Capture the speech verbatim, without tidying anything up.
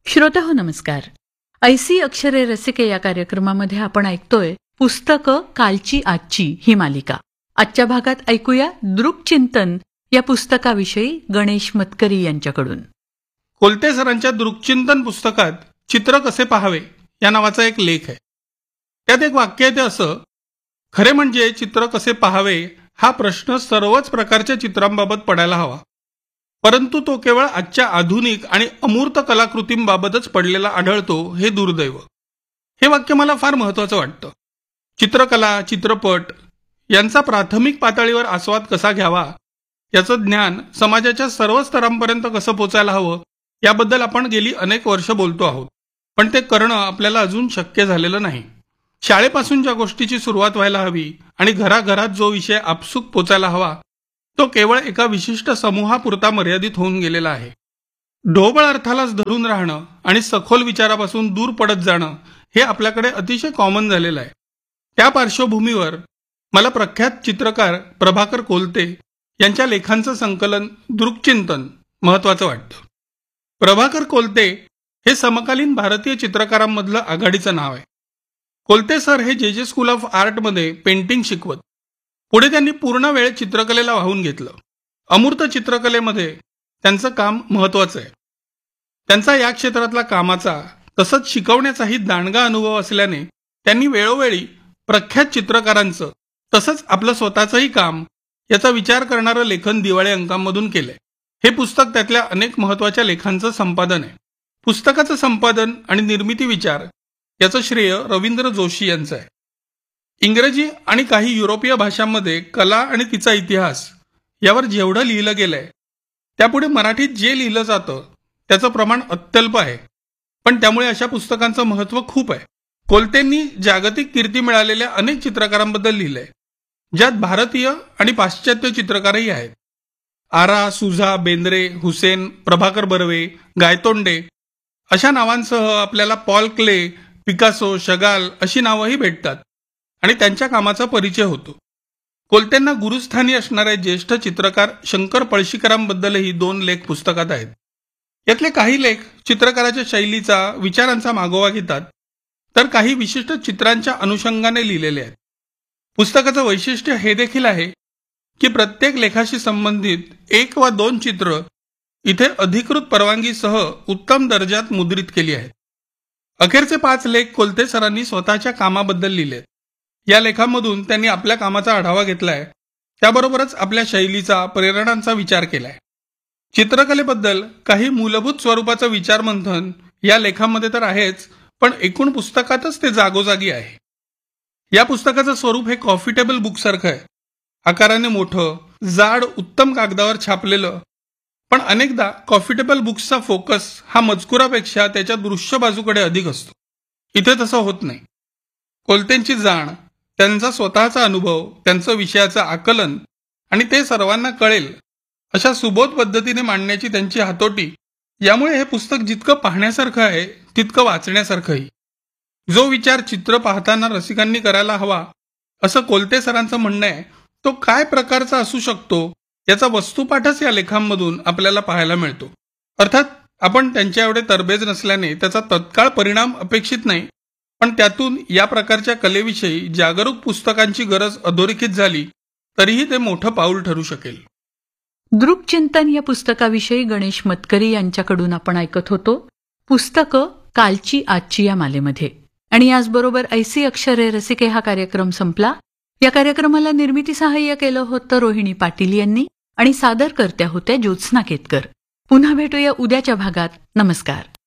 श्रोताहो नमस्कार. ऐसी अक्षरे रसिके या कार्यक्रमामध्ये आपण ऐकतोय पुस्तकं कालची आजची ही मालिका. आजच्या भागात ऐकूया दृक्चिंतन या पुस्तकाविषयी गणेश मतकरी यांच्याकडून. कोलते सरांच्या दृक्चिंतन पुस्तकात चित्र कसे पाहावे या नावाचा एक लेख आहे. त्यात एक वाक्य आहे ते असं: खरे म्हणजे चित्र कसे पाहावे हा प्रश्न सर्वच प्रकारच्या चित्रांबाबत पडायला हवा, परंतु तो केवळ आजच्या आधुनिक आणि अमूर्त कलाकृतींबाबतच पडलेला आढळतो हे दुर्दैव. हे वाक्य मला फार महत्त्वाचं वाटतं. चित्रकला, चित्रपट यांचा प्राथमिक पातळीवर आस्वाद कसा घ्यावा, याचं ज्ञान समाजाच्या सर्व स्तरांपर्यंत कसं पोचायला हवं याबद्दल आपण गेली अनेक वर्ष बोलतो आहोत, पण ते करणं आपल्याला अजून शक्य झालेलं नाही. शाळेपासून ज्या गोष्टीची सुरुवात व्हायला हवी आणि घराघरात जो विषय आपसूक पोचायला हवा तो केवळ एका विशिष्ट समूहापुरता मर्यादित होऊन गेलेला आहे. ढोबळ अर्थालाच धरून राहणं आणि सखोल विचारापासून दूर पडत जाणं हे आपल्याकडे अतिशय कॉमन झालेलं आहे. त्या पार्श्वभूमीवर मला प्रख्यात चित्रकार प्रभाकर कोलते यांच्या लेखांचं संकलन दृक्चिंतन महत्त्वाचं वाटतं. प्रभाकर कोलते हे समकालीन भारतीय चित्रकारांमधलं आघाडीचं नाव आहे. कोलते सर हे जे जे स्कूल ऑफ आर्टमध्ये पेंटिंग शिकवत. पुढे त्यांनी पूर्ण वेळ चित्रकलेला वाहून घेतलं. अमूर्त चित्रकलेमध्ये त्यांचं काम महत्त्वाचं आहे. त्यांचा या क्षेत्रातला कामाचा तसंच शिकवण्याचाही दांडगा अनुभव असल्याने त्यांनी वेळोवेळी प्रख्यात चित्रकारांचं तसंच आपलं स्वतःचंही काम याचा विचार करणारं लेखन दिवाळी अंकांमधून केलंय. हे पुस्तक त्यातल्या अनेक महत्त्वाच्या लेखांचं संपादन आहे. पुस्तकाचं संपादन आणि निर्मिती विचार याचं श्रेय रवींद्र जोशी यांचं आहे. इंग्रजी आणि काही युरोपीय भाषांमध्ये कला आणि तिचा इतिहास यावर जेवढं लिहिलं गेलंय त्यापुढे मराठीत जे लिहिलं जातं त्याचं प्रमाण अत्यल्प आहे, पण त्यामुळे अशा पुस्तकांचं महत्त्व खूप आहे. कोलतेंनी जागतिक कीर्ती मिळालेल्या अनेक चित्रकारांबद्दल लिहिलंय, ज्यात भारतीय आणि पाश्चात्य चित्रकारही आहेत. आरा, सुझा, बेंद्रे, हुसेन, प्रभाकर बर्वे, गायतोंडे अशा नावांसह आपल्याला पॉल क्ले, पिकासो, शगाल अशी नावंही भेटतात आणि त्यांच्या कामाचा परिचय होतो. कोलतेंना गुरुस्थानी असणारे ज्येष्ठ चित्रकार शंकर पळशीकरांबद्दलही दोन लेख पुस्तकात आहेत. यातले काही लेख चित्रकाराच्या शैलीचा, विचारांचा मागोवा घेतात, तर काही विशिष्ट चित्रांच्या अनुषंगाने लिहिलेले आहेत. पुस्तकाचं वैशिष्ट्य हे देखील आहे की प्रत्येक लेखाशी संबंधित एक वा दोन चित्र इथे अधिकृत परवानगीसह उत्तम दर्जात मुद्रित केली आहेत. अखेरचे पाच लेख कोलते सरांनी स्वतःच्या कामाबद्दल लिहिलेत. या लेखांमधून त्यांनी आपल्या कामाचा आढावा घेतलाय, त्याबरोबरच आपल्या शैलीचा, प्रेरणांचा विचार केलाय. चित्रकलेबद्दल काही मूलभूत स्वरूपाचं विचारमंथन या लेखांमध्ये तर आहेच, पण एकूण पुस्तकातच ते जागोजागी आहे. या पुस्तकाचं स्वरूप हे कॉफी टेबल बुकसारखं आहे. आकाराने मोठं, जाड, उत्तम कागदावर छापलेलं, पण अनेकदा कॉफी टेबल बुक्सचा फोकस हा मजकुरापेक्षा त्याच्या दृश्य बाजूकडे अधिक असतो. इथे तसं होत नाही. कोलतेंची जाण, त्यांचा स्वतःचा अनुभव, त्यांचं विषयाचं आकलन आणि ते सर्वांना कळेल अशा सुबोध पद्धतीने मांडण्याची त्यांची हातोटी, यामुळे हे पुस्तक जितकं पाहण्यासारखं आहे तितकं वाचण्यासारखंही. जो विचार चित्र पाहताना रसिकांनी करायला हवा असं कोलते सरांचं म्हणणं आहे, तो काय प्रकारचा असू शकतो याचा वस्तुपाठच या लेखांमधून आपल्याला पाहायला मिळतो. अर्थात आपण त्यांच्या एवढे तरबेज नसल्याने त्याचा तत्काळ परिणाम अपेक्षित नाही, पण त्यातून या प्रकारच्या कलेविषयी जागरूक पुस्तकांची गरज अधोरेखित झाली तरीही ते मोठं पाऊल ठरू शकेल. दृक्चिंतन या पुस्तकाविषयी गणेश मतकरी यांच्याकडून आपण ऐकत होतो पुस्तकं कालची आजची या मालेमध्ये. आणि याचबरोबर ऐसी अक्षरे रसिके हा कार्यक्रम संपला. या कार्यक्रमाला निर्मिती सहाय्य केलं होतं रोहिणी पाटील यांनी आणि सादर करत्या होत्या ज्योत्स्ना केतकर. पुन्हा भेटूया उद्याच्या भागात. नमस्कार.